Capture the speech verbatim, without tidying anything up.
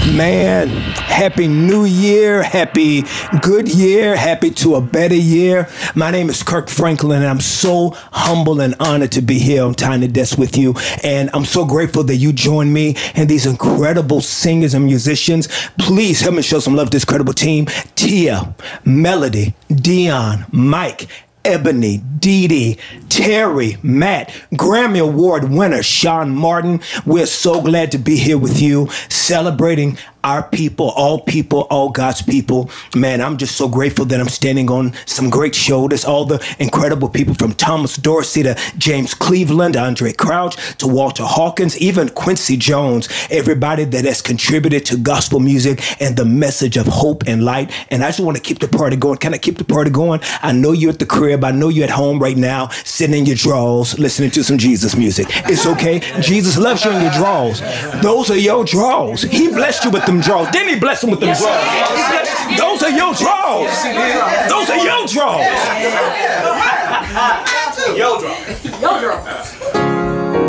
Man, happy new year, happy good year, happy to a better year. My name is Kirk Franklin, and I'm so humble and honored to be here on Tiny Desk with you. And I'm so grateful that you joined me and these incredible singers and musicians. Please help me show some love to this incredible team. Tia, Melody, Dion, Mike, Ebony, Dee Dee, Terry, Matt, Grammy Award winner Sean Martin. We're so glad to be here with you, celebrating our people, all people, all God's people. Man, I'm just so grateful that I'm standing on some great shoulders. All the incredible people from Thomas Dorsey to James Cleveland, Andre Crouch to Walter Hawkins, even Quincy Jones, everybody that has contributed to gospel music and the message of hope and light. And I just want to keep the party going. Can I keep the party going? I know you're at the crib. I know you're at home right now, sitting in your drawers, listening to some Jesus music. It's okay. Jesus loves you in your drawers. Those are your drawers. He blessed you with them drawers. Didn't he bless them with them Yes, drawers? Those are your drawers. Those are your drawers. Yo, drawers. Yo, drawers.